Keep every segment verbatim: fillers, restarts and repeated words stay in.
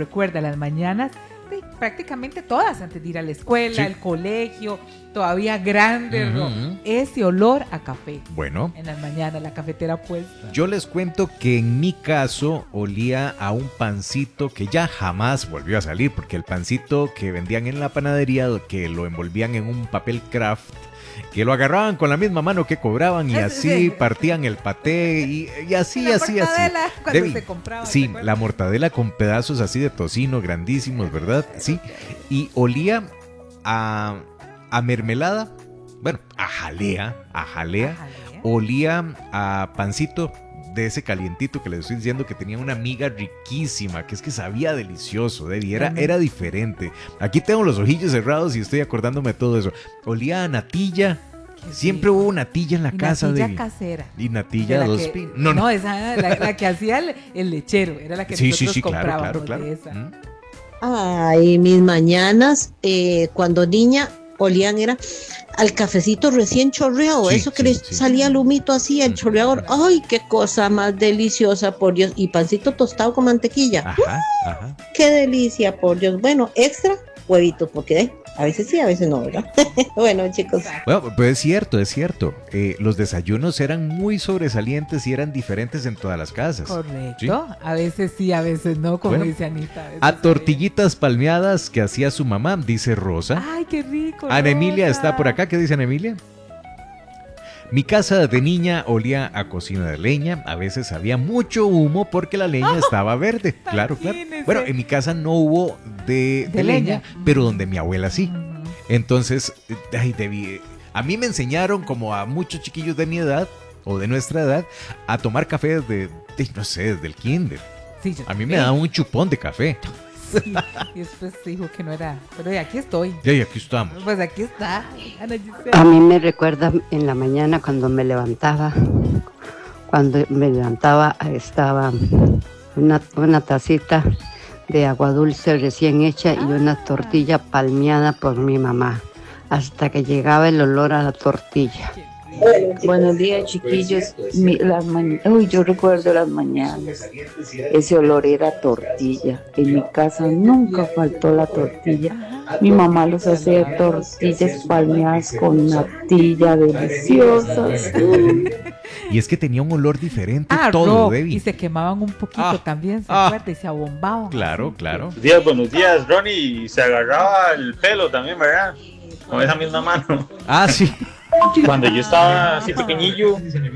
recuerda las mañanas, de, prácticamente todas, antes de ir a la escuela, Sí. al colegio, todavía grande, Ujú. ¿no? Ese olor a café. Bueno, En las mañanas, la cafetera puesta. yo les cuento que en mi caso olía a un pancito que ya jamás volvió a salir, porque el pancito que vendían en la panadería, que lo envolvían en un papel craft, que lo agarraban con la misma mano que cobraban y Ese, así sí. partían el paté y, y así, La así, así. mortadela, cuando Debbie, se compraba, ¿te sí, acuerdas? la mortadela con pedazos así de tocino grandísimos, ¿verdad? Sí, y olía a, a mermelada, bueno, a jalea, a jalea, Ajá, ¿eh? olía a pancito de ese calientito que les estoy diciendo que tenía una miga riquísima, que es que sabía delicioso, Debbie, era, era diferente. Aquí tengo los ojillos cerrados y estoy acordándome de todo eso. Olía a natilla, Qué siempre rico. hubo natilla en la Y casa, natilla Debbie. casera. Y De natilla la dos que- pin- No, No, no. esa, la, la que hacía el, el lechero, era la que Sí, sí, nosotros sí, claro, comprábamos claro, claro. de esa. Mm. Ay, mis mañanas, eh, cuando niña, olían era al cafecito recién chorreado, Sí, eso que sí, le sí. salía el humito así, el Mm. chorreador. Ay, qué cosa más deliciosa, por Dios. Y pancito tostado con mantequilla. Ajá, ajá. Qué delicia, por Dios. Bueno, extra huevitos, porque eh, a veces sí, a veces no, ¿verdad? Bueno, chicos. Bueno, pues es cierto, es cierto. Eh, los desayunos eran muy sobresalientes y eran diferentes en todas las casas. Correcto. Sí. A veces sí, a veces no, como Bueno, dice Anita. veces A sí. tortillitas palmeadas que hacía su mamá, dice Rosa. Ay, qué rico. Ana Emilia Rosa. está por acá. ¿Qué dice Ana Emilia? Mi casa de niña olía a cocina de leña. A veces había mucho humo porque la leña estaba verde. Claro, claro. Imagínese. Bueno, en mi casa no hubo de, de De leña, leña. pero donde mi abuela sí. Ujú. Entonces, eh, ay, debí- a mí me enseñaron, como a muchos chiquillos de mi edad o de nuestra edad, a tomar café desde, de- no sé, desde el kinder. Sí, yo A mí me también. daban un chupón de café. Sí, y después dijo que no era. Pero ya aquí estoy. Y ahí, aquí estamos. Pues aquí está. Ana Gisela. A mí me recuerda en la mañana cuando me levantaba, cuando me levantaba estaba una, una tacita de agua dulce recién hecha y una tortilla palmeada por mi mamá, hasta que llegaba el olor a la tortilla. Buenos días, chiquillos. Mi- las ma- Uy, yo recuerdo las mañanas. Ese olor era a tortilla. En mi casa nunca faltó la tortilla. Mi mamá los hacía tortillas palmeadas con natilla deliciosas. Y es que tenía un olor diferente Ah, todo, rock, Debbie. y se quemaban un poquito Ah, también, ¿se ah. acuerda? Y se abombaban. Claro, claro. Buenos días, buenos días, Ronnie. Y se agarraba el pelo también, ¿verdad? Con esa misma mano. Ah, sí. Cuando yo estaba así pequeñillo,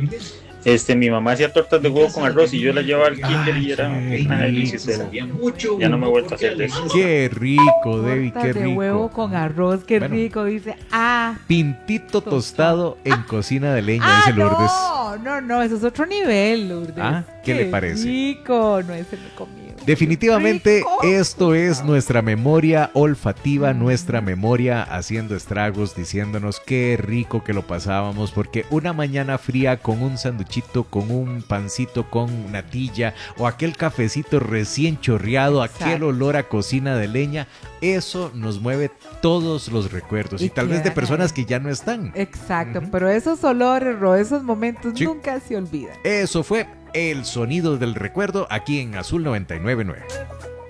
este, mi mamá hacía tortas de huevo con arroz y yo las llevaba al kinder y era una delicia. Ya no me he vuelto a hacer de eso. Qué rico, Debbie, Tortas qué de huevo rico. con arroz, qué Bueno. rico. Dice, ah. Pintito tostado en cocina de leña, Ah, dice Lourdes. no, no, no, eso es otro nivel, Lourdes. Ah, ¿qué le parece? rico, no es el comido. Definitivamente Rico. esto es nuestra memoria olfativa, nuestra memoria haciendo estragos, diciéndonos qué rico que lo pasábamos, porque una mañana fría con un sanduchito, con un pancito, con natilla o aquel cafecito recién chorreado, Exacto. aquel olor a cocina de leña, eso nos mueve todos los recuerdos y, Y tal vez de quedan personas ahí. que ya no están. Exacto, Ujú. pero esos olores, Ro, esos momentos Sí. nunca se olvidan. Eso fue el sonido del recuerdo aquí en Azul noventa y nueve punto nueve.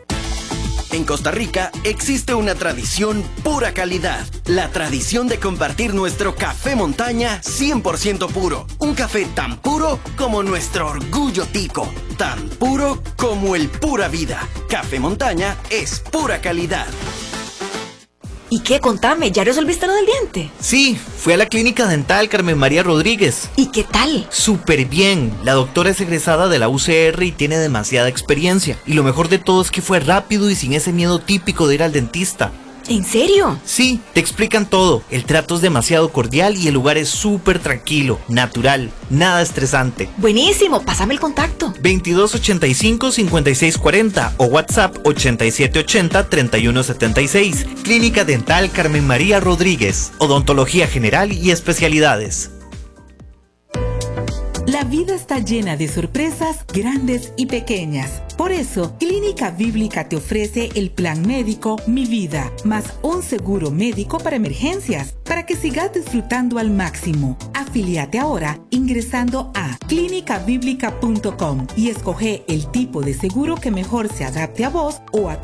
En Costa Rica existe una tradición pura calidad. La tradición de compartir nuestro café montaña cien por ciento puro. Un café tan puro como nuestro orgullo tico. Tan puro como el pura vida. Café montaña es pura calidad. ¿Y qué? Contame, ¿ya resolviste lo del diente? Sí, fui a la clínica dental Carmen María Rodríguez. ¿Y qué tal? Súper bien. La doctora es egresada de la U C R y tiene demasiada experiencia. Y lo mejor de todo es que fue rápido y sin ese miedo típico de ir al dentista. ¿En serio? Sí, te explican todo. El trato es demasiado cordial y el lugar es súper tranquilo, natural, nada estresante. Buenísimo, pásame el contacto. veintidós ochenta y cinco, cincuenta y seis cuarenta o WhatsApp ochenta y siete ochenta, treinta y uno setenta y seis. Clínica Dental Carmen María Rodríguez. Odontología general y especialidades. La vida está llena de sorpresas grandes y pequeñas. Por eso, Clínica Bíblica te ofrece el plan médico Mi Vida, más un seguro médico para emergencias, para que sigas disfrutando al máximo. Afíliate ahora ingresando a clínica bíblica punto com y escoge el tipo de seguro que mejor se adapte a vos o a tu